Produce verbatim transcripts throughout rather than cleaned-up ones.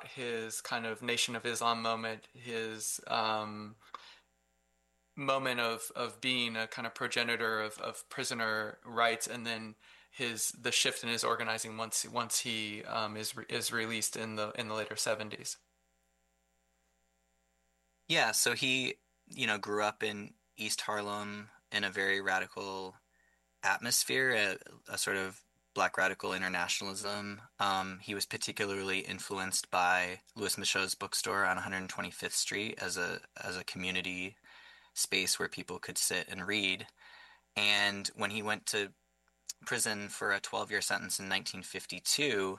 about his kind of Nation of Islam moment, his um, moment of of being a kind of progenitor of, of prisoner rights, and then his the shift in his organizing once once he um, is re is released in the in the later seventies. Yeah, so he, you know, grew up in East Harlem in a very radical atmosphere, a, a sort of Black radical internationalism. Um, he was particularly influenced by Louis Michaud's bookstore on one hundred twenty-fifth Street as a as a community space where people could sit and read. And when he went to prison for a twelve-year sentence in nineteen fifty-two,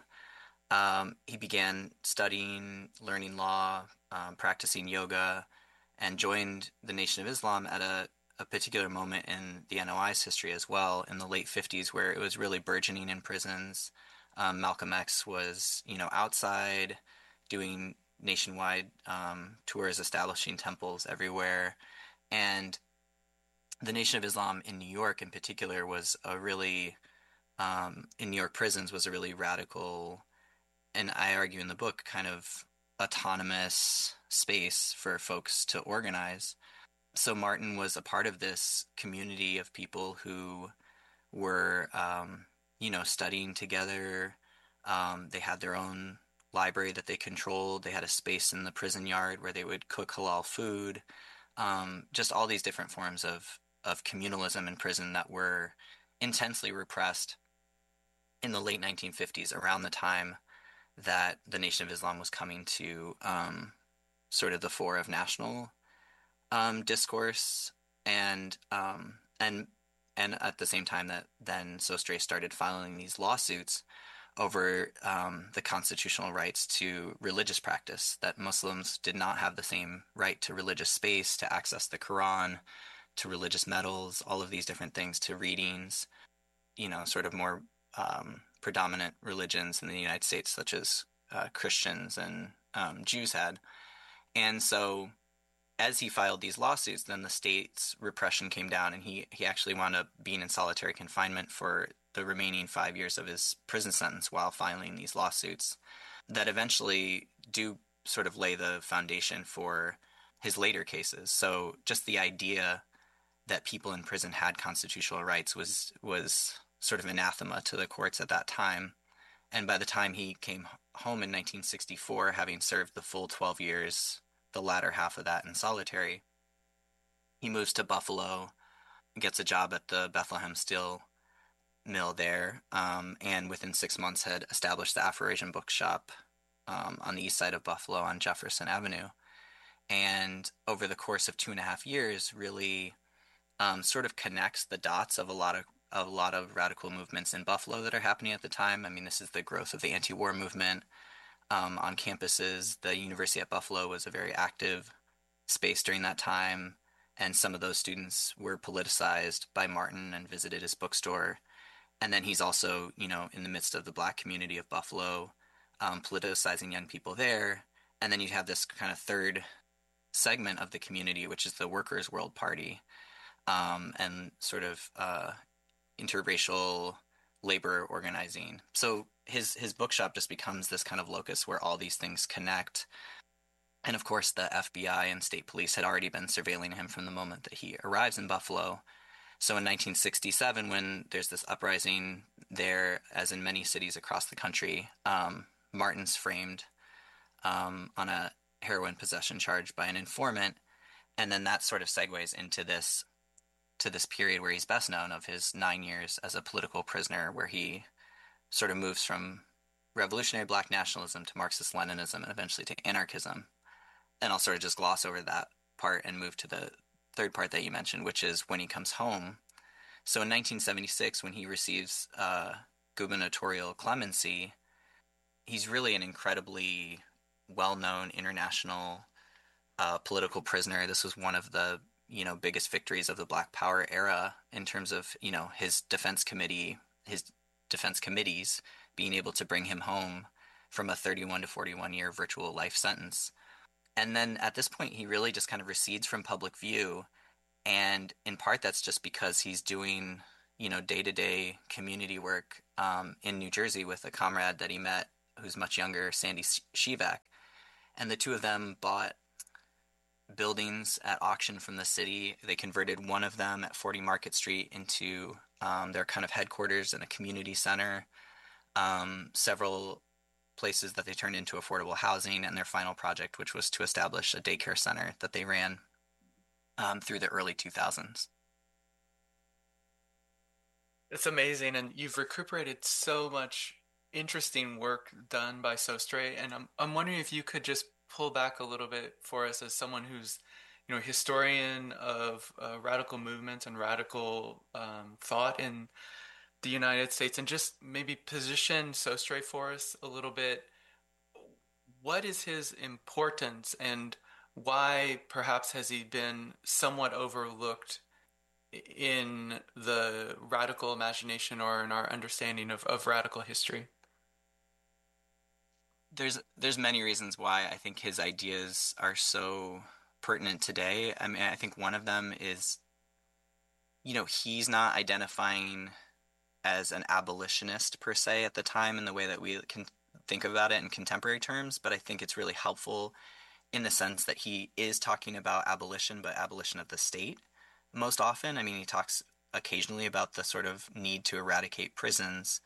um, he began studying, learning law, um, practicing yoga, and joined the Nation of Islam at a, a particular moment in the N O I's history as well, in the late fifties, where it was really burgeoning in prisons. Um, Malcolm X was, you know, outside doing nationwide um, tours, establishing temples everywhere. And the Nation of Islam in New York, in particular, was a really, um, in New York prisons, was a really radical, and I argue in the book, kind of autonomous space for folks to organize. So Martin was a part of this community of people who were, um, you know, studying together. Um, they had their own library that they controlled. They had a space in the prison yard where they would cook halal food. Um, just all these different forms of of communalism in prison that were intensely repressed in the late nineteen fifties, around the time that the Nation of Islam was coming to um, sort of the fore of national um, discourse, and um, and and at the same time that then Sostre started filing these lawsuits over um, the constitutional rights to religious practice, that Muslims did not have the same right to religious space, to access the Quran, to religious medals, all of these different things, to readings, you know, sort of more um, predominant religions in the United States, such as uh, Christians and um, Jews had. And so as he filed these lawsuits, then the state's repression came down, and he, he actually wound up being in solitary confinement for the remaining five years of his prison sentence while filing these lawsuits that eventually do sort of lay the foundation for his later cases. So just the idea that people in prison had constitutional rights was was sort of anathema to the courts at that time. And by the time he came home in nineteen sixty-four, having served the full twelve years, the latter half of that in solitary, he moves to Buffalo, gets a job at the Bethlehem Steel Mill there, um, and within six months had established the Afro-Asian Bookshop um, on the east side of Buffalo on Jefferson Avenue. And over the course of two and a half years, really um, sort of connects the dots of a lot of of a lot of radical movements in Buffalo that are happening at the time. I mean, this is the growth of the anti-war movement um, on campuses. The University at Buffalo was a very active space during that time, and some of those students were politicized by Martin and visited his bookstore. And then he's also, you know, in the midst of the Black community of Buffalo, um, politicizing young people there. And then you have this kind of third segment of the community, which is the Workers' World Party, um, and sort of uh, interracial labor organizing. So his his bookshop just becomes this kind of locus where all these things connect. And of course, the F B I and state police had already been surveilling him from the moment that he arrives in Buffalo. So in nineteen sixty-seven, when there's this uprising there, as in many cities across the country, um, Martin's framed um, on a heroin possession charge by an informant, and then that sort of segues into this to this period where he's best known of his nine years as a political prisoner, where he sort of moves from revolutionary black nationalism to Marxist-Leninism and eventually to anarchism. And I'll sort of just gloss over that part and move to the third part that you mentioned, which is when he comes home. So in nineteen seventy-six, when he receives uh, gubernatorial clemency, he's really an incredibly well-known international uh, political prisoner. This was one of the you know biggest victories of the Black Power era in terms of you know his defense committee, his defense committees being able to bring him home from a thirty-one to forty-one year virtual life sentence. And then at this point, he really just kind of recedes from public view. And in part, that's just because he's doing, you know, day-to-day community work um, in New Jersey with a comrade that he met who's much younger, Sandy Shivak. And the two of them bought buildings at auction from the city. They converted one of them at forty Market Street into um, their kind of headquarters and a community center. Um, several places that they turned into affordable housing, and their final project, which was to establish a daycare center that they ran um, through the early two thousands. It's amazing, and you've recuperated so much interesting work done by Sostre, and I'm I'm wondering if you could just pull back a little bit for us as someone who's, you know, historian of uh, radical movements and radical um, thought in the United States, and just maybe position Sostre for us a little bit. What is his importance, and why perhaps has he been somewhat overlooked in the radical imagination or in our understanding of, of radical history? There's there's many reasons why I think his ideas are so pertinent today. I mean, I think one of them is, you know, he's not identifying as an abolitionist per se at the time in the way that we can think about it in contemporary terms, but I think it's really helpful in the sense that he is talking about abolition, but abolition of the state most often. I mean, he talks occasionally about the sort of need to eradicate prisons,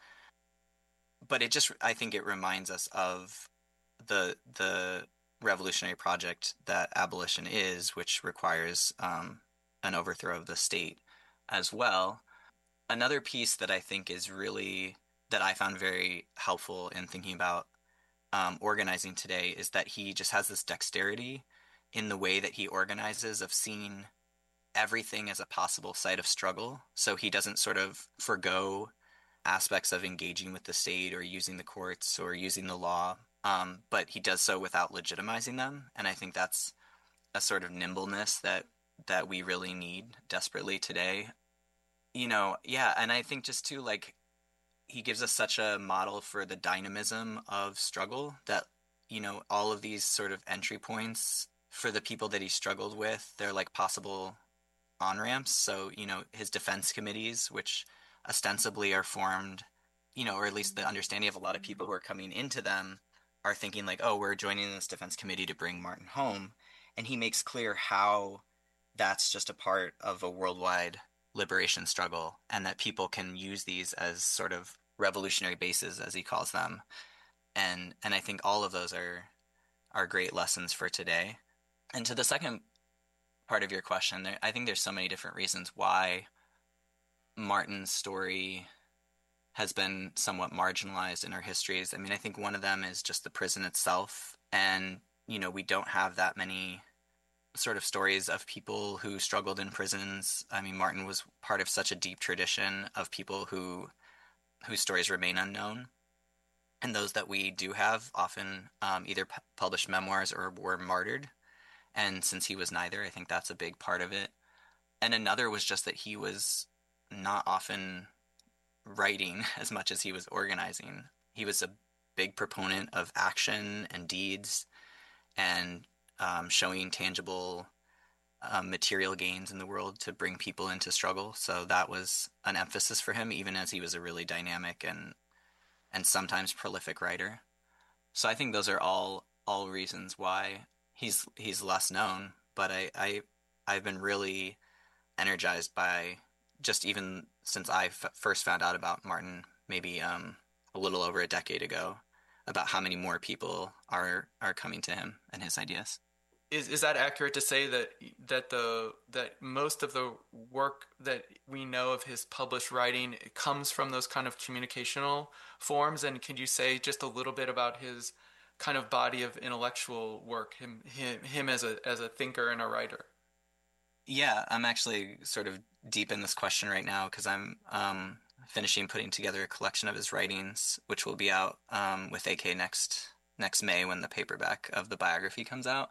but it just, I think it reminds us of the the revolutionary project that abolition is, which requires um, an overthrow of the state as well. Another piece that I think is really that I found very helpful in thinking about um, organizing today is that he just has this dexterity in the way that he organizes of seeing everything as a possible site of struggle. So he doesn't sort of forgo aspects of engaging with the state or using the courts or using the law, um, but he does so without legitimizing them. And I think that's a sort of nimbleness that that we really need desperately today. You know, yeah, and I think just too, like, he gives us such a model for the dynamism of struggle that, you know, all of these sort of entry points for the people that he struggled with, they're like possible on ramps. So, you know, his defense committees, which ostensibly are formed, you know, or at least the understanding of a lot of people who are coming into them are thinking like, oh, we're joining this defense committee to bring Martin home. And he makes clear how that's just a part of a worldwide liberation struggle and that people can use these as sort of revolutionary bases, as he calls them. And and I think all of those are are great lessons for today. And to the second part of your question, there, I think there's so many different reasons why Martin's story has been somewhat marginalized in our histories. I mean, I think one of them is just the prison itself. And, you know, we don't have that many sort of stories of people who struggled in prisons. I mean, Martin was part of such a deep tradition of people who whose stories remain unknown. And those that we do have often um, either p- published memoirs or were martyred. And since he was neither, I think that's a big part of it. And another was just that he was not often writing as much as he was organizing. He was a big proponent of action and deeds and um, showing tangible um, material gains in the world to bring people into struggle. So that was an emphasis for him, even as he was a really dynamic and and sometimes prolific writer. So I think those are all all reasons why he's he's less known. But I, I I've been really energized by just even since I f- first found out about Martin, maybe um, a little over a decade ago, about how many more people are are coming to him and his ideas. Is is that accurate to say that that the that most of the work that we know of his published writing comes from those kind of communicational forms? And can you say just a little bit about his kind of body of intellectual work, him him him as a as a thinker and a writer? Yeah, I'm actually sort of deep in this question right now because I'm um, finishing putting together a collection of his writings, which will be out um, with A K next next May when the paperback of the biography comes out.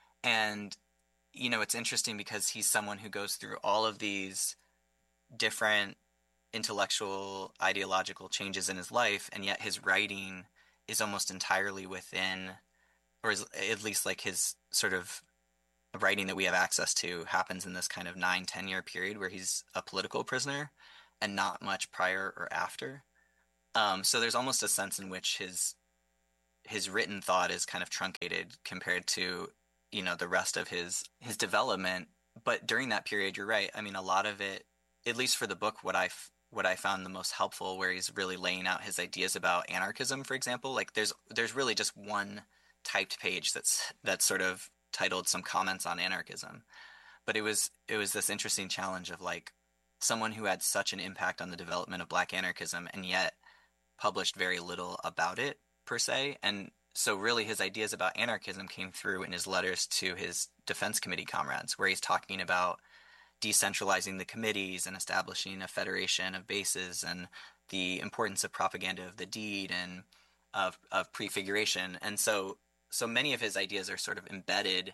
And you know, it's interesting because he's someone who goes through all of these different intellectual, ideological changes in his life, and yet his writing is almost entirely within, or is at least like his sort of writing that we have access to happens in this kind of nine, ten year period where he's a political prisoner and not much prior or after. Um, so there's almost a sense in which his his written thought is kind of truncated compared to, you know, the rest of his his development. But during that period, you're right. I mean, a lot of it, at least for the book, what I what I found the most helpful, where he's really laying out his ideas about anarchism, for example. Like there's there's really just one typed page that's that's sort of titled "Some Comments on Anarchism." But it was it was this interesting challenge of like someone who had such an impact on the development of Black anarchism and yet published very little about it per se. And so really his ideas about anarchism came through in his letters to his defense committee comrades, where he's talking about decentralizing the committees and establishing a federation of bases and the importance of propaganda of the deed and of, of prefiguration. And so so many of his ideas are sort of embedded,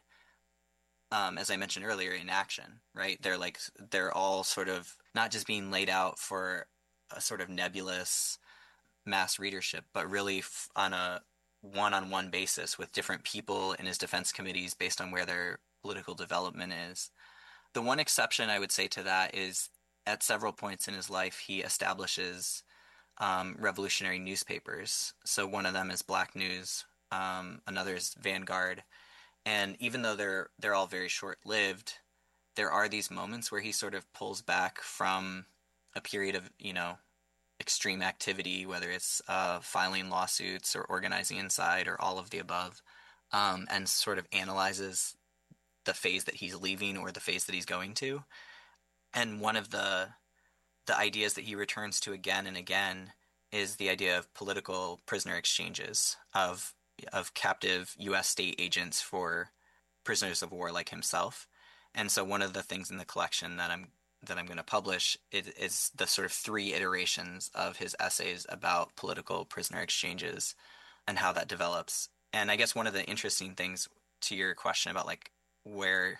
um, as I mentioned earlier, in action, right? They're like they're all sort of not just being laid out for a sort of nebulous mass readership, but really f- on a one-on-one basis with different people in his defense committees based on where their political development is. The one exception I would say to that is at several points in his life, he establishes um, revolutionary newspapers. So one of them is Black News, um, another is Vanguard, and even though they're they're all very short-lived, there are these moments where he sort of pulls back from a period of, you know, extreme activity, whether it's uh, filing lawsuits or organizing inside or all of the above, um, and sort of analyzes the phase that he's leaving or the phase that he's going to. And one of the the ideas that he returns to again and again is the idea of political prisoner exchanges of of captive U S state agents for prisoners of war like himself. And so one of the things in the collection that I'm that I'm going to publish is, is the sort of three iterations of his essays about political prisoner exchanges and how that develops. And I guess one of the interesting things to your question about like where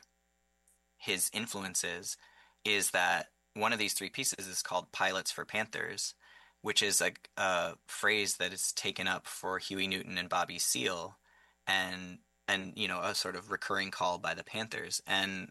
his influence is, is that one of these three pieces is called Pilots for Panthers, which is a, a phrase that is taken up for Huey Newton and Bobby Seale, and and you know a sort of recurring call by the Panthers. And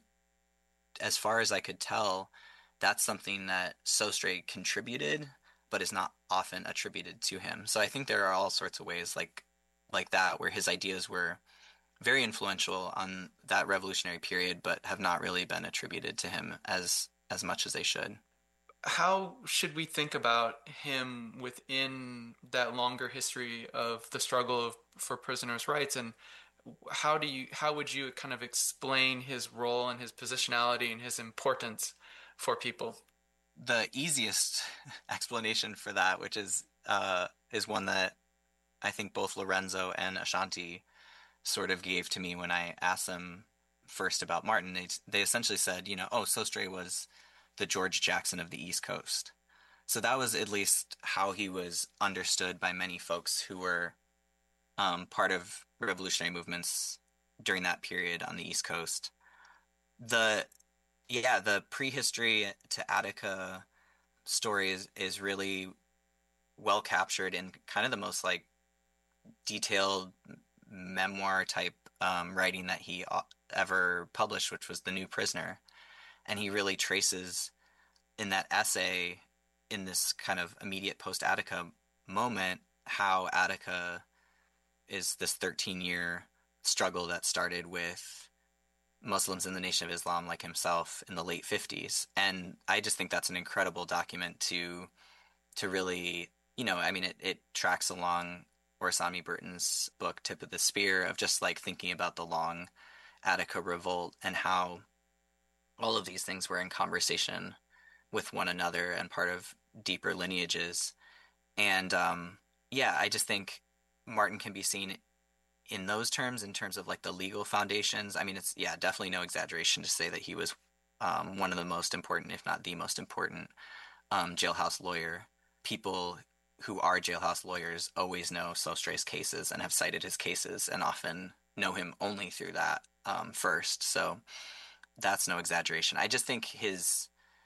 as far as I could tell, that's something that Sostre contributed, but is not often attributed to him. So I think there are all sorts of ways like like that where his ideas were very influential on that revolutionary period, but have not really been attributed to him as as much as they should. How should we think about him within that longer history of the struggle of, for prisoners' rights, and how do you how would you kind of explain his role and his positionality and his importance for people? The easiest explanation for that, which is uh, is one that I think both Lorenzo and Ashanti sort of gave to me when I asked them first about Martin. They they essentially said, you know, oh, Sostre was the George Jackson of the East Coast. So that was at least how he was understood by many folks who were um, part of revolutionary movements during that period on the East Coast. The yeah, the prehistory to Attica story is is really well captured in kind of the most like detailed memoir type um, writing that he ever published, which was The New Prisoner. And he really traces in that essay, in this kind of immediate post Attica moment, how Attica is this thirteen year struggle that started with Muslims in the Nation of Islam like himself in the late fifties. And I just think that's an incredible document to to really, you know, I mean, it, it tracks along Orasami Burton's book, Tip of the Spear, of just like thinking about the long Attica revolt and how all of these things were in conversation with one another and part of deeper lineages. And um, yeah, I just think Martin can be seen in those terms, in terms of like the legal foundations. I mean, it's, yeah, definitely no exaggeration to say that he was um, one of the most important, if not the most important, um, jailhouse lawyer. People who are jailhouse lawyers always know Sostre's cases and have cited his cases and often know him only through that um, first. So that's no exaggeration. I just think his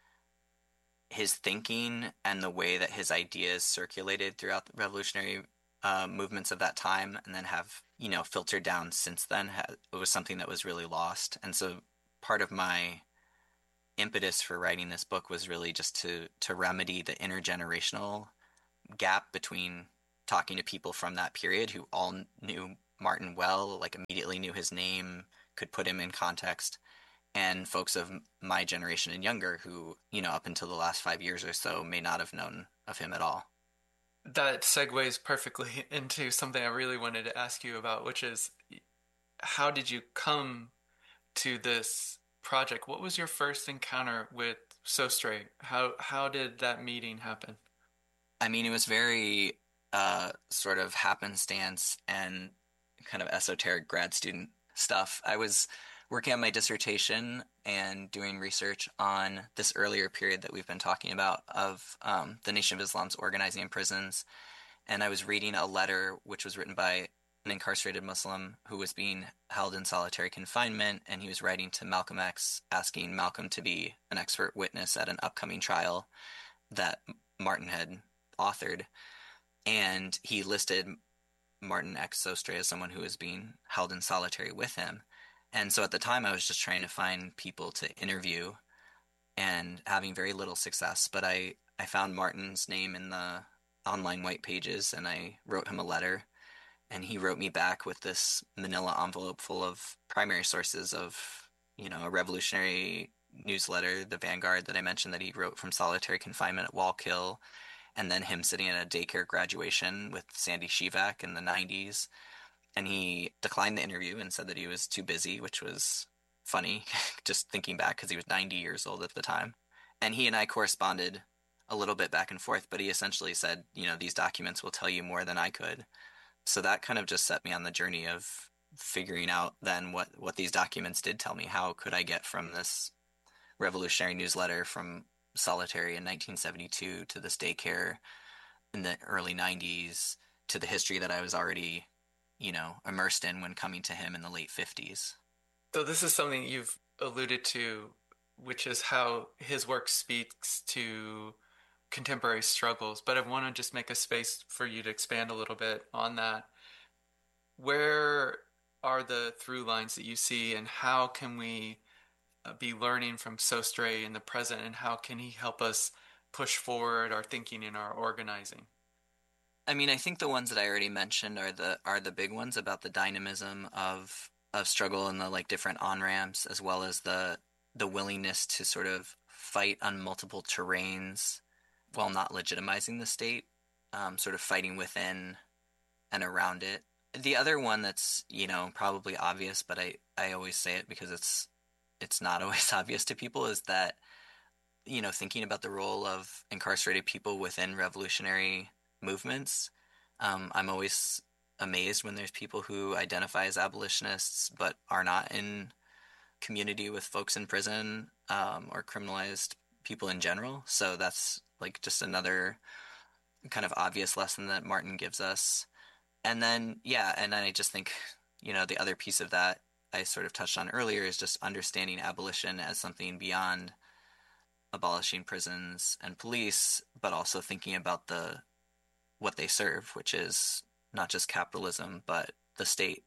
his thinking and the way that his ideas circulated throughout the revolutionary uh, movements of that time and then have, you know, filtered down since then, it was something that was really lost. And so part of my impetus for writing this book was really just to to remedy the intergenerational gap between talking to people from that period who all knew Martin well, like immediately knew his name, could put him in context, and folks of my generation and younger who, you know, up until the last five years or so may not have known of him at all. That segues perfectly into something I really wanted to ask you about, which is how did you come to this project? What was your first encounter with Sostre? How how did that meeting happen? I mean, it was very uh, sort of happenstance and kind of esoteric grad student stuff. I was working on my dissertation and doing research on this earlier period that we've been talking about of um, the Nation of Islam's organizing in prisons. And I was reading a letter which was written by an incarcerated Muslim who was being held in solitary confinement, and he was writing to Malcolm X, asking Malcolm to be an expert witness at an upcoming trial that Martin had authored. And he listed Martin X. Sostre as someone who was being held in solitary with him. And so at the time, I was just trying to find people to interview and having very little success. But I, I found Martin's name in the online white pages, and I wrote him a letter. And he wrote me back with this manila envelope full of primary sources of, you know, a revolutionary newsletter, The Vanguard, that I mentioned that he wrote from solitary confinement at Wallkill, and then him sitting at a daycare graduation with Sandy Shivak in the nineties. And he declined the interview and said that he was too busy, which was funny, just thinking back because he was ninety years old at the time. And he and I corresponded a little bit back and forth, but he essentially said, you know, these documents will tell you more than I could. So that kind of just set me on the journey of figuring out then what, what these documents did tell me. How could I get from this revolutionary newsletter from solitary in nineteen seventy-two to this daycare in the early nineties to the history that I was already, you know, immersed in when coming to him in the late fifties. So this is something you've alluded to, which is how his work speaks to contemporary struggles. But I want to just make a space for you to expand a little bit on that. Where are the through lines that you see, and how can we uh, be learning from Sostre in the present, and how can he help us push forward our thinking and our organizing? I mean, I think the ones that I already mentioned are the are the big ones about the dynamism of of struggle and the like different on-ramps, as well as the the willingness to sort of fight on multiple terrains while not legitimizing the state, um, sort of fighting within and around it. The other one that's, you know, probably obvious, but I, I always say it because it's it's not always obvious to people, is that, you know, thinking about the role of incarcerated people within revolutionary movements, um, I'm always amazed when there's people who identify as abolitionists but are not in community with folks in prison, um, or criminalized people in general. So that's like just another kind of obvious lesson that Martin gives us. And then, yeah, and then I just think, you know, the other piece of that I sort of touched on earlier is just understanding abolition as something beyond abolishing prisons and police, but also thinking about the what they serve, which is not just capitalism, but the state,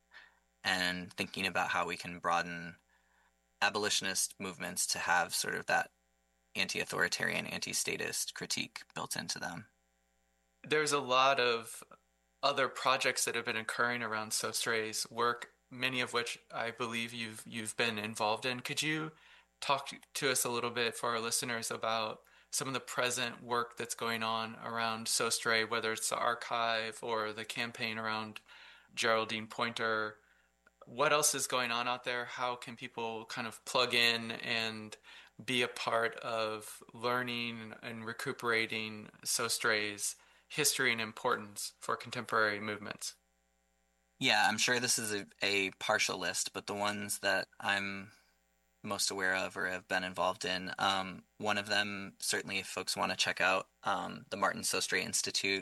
and thinking about how we can broaden abolitionist movements to have sort of that anti-authoritarian, anti-statist critique built into them. There's a lot of other projects that have been occurring around Sostre's work, many of which I believe you've you've been involved in. Could you talk to us a little bit for our listeners about some of the present work that's going on around Sostre, whether it's the archive or the campaign around Geraldine Pointer? What else is going on out there? How can people kind of plug in and be a part of learning and recuperating Sostre's history and importance for contemporary movements? Yeah, I'm sure this is a, a partial list, but the ones that I'm most aware of or have been involved in, um, one of them, certainly if folks want to check out, um, the Martin Sostre Institute.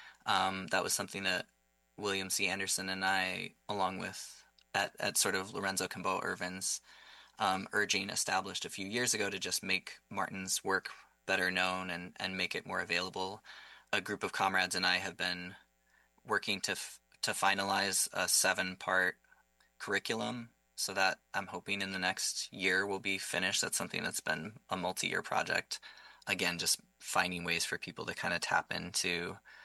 Um, that was something that William C. Anderson and I, along with at, at sort of Lorenzo Cambo Irvin's um, urging, established a few years ago to just make Martin's work better known and, and make it more available. A group of comrades and I have been working to f- to finalize a seven-part curriculum, so that I'm hoping in the next year will be finished. That's something that's been a multi-year project. Again, just finding ways for people to kind of tap into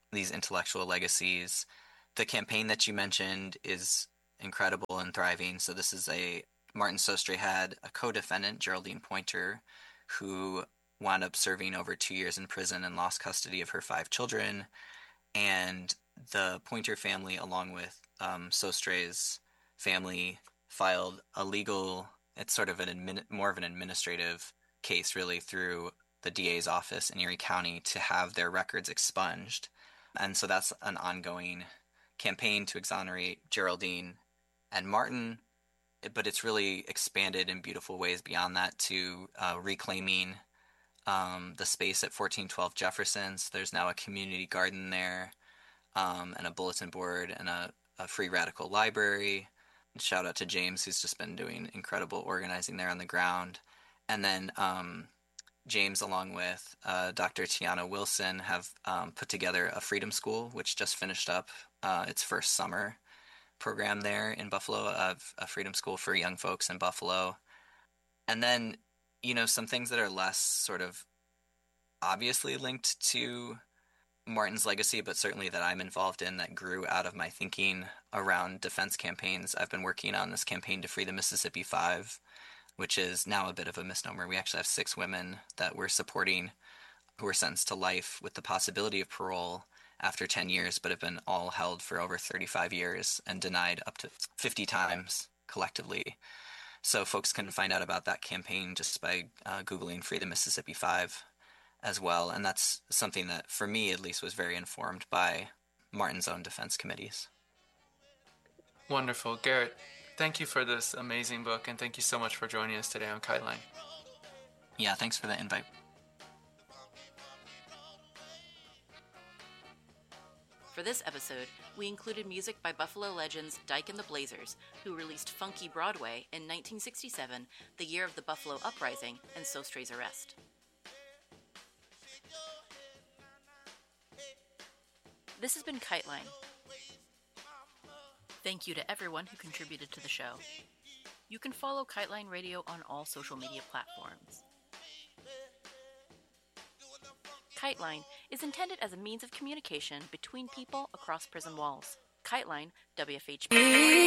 these intellectual legacies. The campaign that you mentioned is incredible and thriving. So this is a Martin Sostre had a co-defendant, Geraldine Pointer, who wound up serving over two years in prison and lost custody of her five children. And the Pointer family, along with um, Sostre's family, filed a legal, it's sort of an admin, more of an administrative case, really, through the D A's office in Erie County to have their records expunged. And so that's an ongoing campaign to exonerate Geraldine and Martin, but it's really expanded in beautiful ways beyond that to uh, reclaiming um, the space at fourteen twelve Jefferson. So there's now a community garden there, um, and a bulletin board and a, a free radical library. Shout out to James, who's just been doing incredible organizing there on the ground. And then um, James, along with uh, Doctor Tiana Wilson, have um, put together a Freedom School, which just finished up uh, its first summer program there in Buffalo, of a Freedom School for young folks in Buffalo. And then, you know, some things that are less sort of obviously linked to Martin's legacy, but certainly that I'm involved in, that grew out of my thinking around defense campaigns. I've been working on this campaign to free the Mississippi Five, which is now a bit of a misnomer. We actually have six women that we're supporting who were sentenced to life with the possibility of parole after ten years, but have been all held for over thirty-five years and denied up to fifty times collectively. So folks can find out about that campaign just by uh, Googling Free the Mississippi Five as well. And that's something that, for me at least, was very informed by Martin's own defense committees. Wonderful. Garrett, thank you for this amazing book, and thank you so much for joining us today on KiteLine. Yeah, thanks for the invite. For this episode, we included music by Buffalo legends Dyke and the Blazers, who released Funky Broadway in nineteen sixty-seven, the year of the Buffalo Uprising and Sostre's arrest. This has been KiteLine. Thank you to everyone who contributed to the show. You can follow KiteLine Radio on all social media platforms. KiteLine is intended as a means of communication between people across prison walls. KiteLine, W F H P